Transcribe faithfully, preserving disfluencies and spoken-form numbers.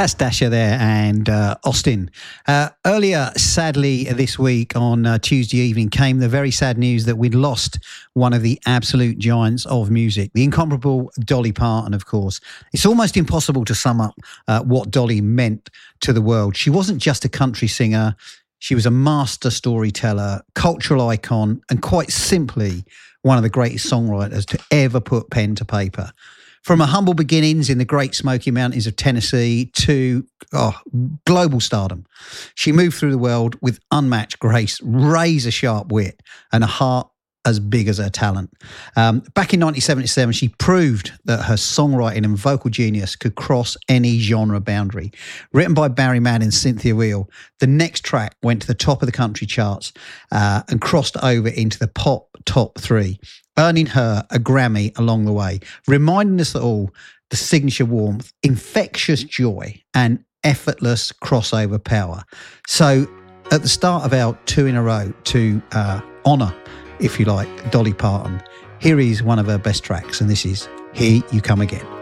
That's Dasha there and uh, Austin. Uh, earlier, sadly, this week on uh, Tuesday evening came the very sad news that we'd lost one of the absolute giants of music, the incomparable Dolly Parton, of course. It's almost impossible to sum up uh, what Dolly meant to the world. She wasn't just a country singer. She was a master storyteller, cultural icon, and quite simply, one of the greatest songwriters to ever put pen to paper. From her humble beginnings in the Great Smoky Mountains of Tennessee to oh, global stardom, she moved through the world with unmatched grace, razor-sharp wit, and a heart as big as her talent. Um, back in nineteen seventy-seven, she proved that her songwriting and vocal genius could cross any genre boundary. Written by Barry Mann and Cynthia Weil, the next track went to the top of the country charts uh, and crossed over into the pop top three, earning her a Grammy along the way, reminding us all the signature warmth, infectious joy, and effortless crossover power. So at the start of our two in a row to uh, honour, if you like, Dolly Parton, here is one of her best tracks, and this is Here You Come Again.